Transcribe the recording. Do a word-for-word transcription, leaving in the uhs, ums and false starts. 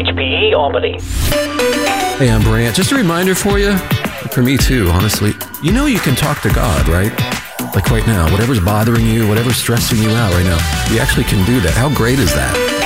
H P E Albany. Hey, I'm Brant. Just a reminder for you, for me too, honestly. You know you can talk to God, right? Like right now, whatever's bothering you, whatever's stressing you out right now, you actually can do that. How great is that?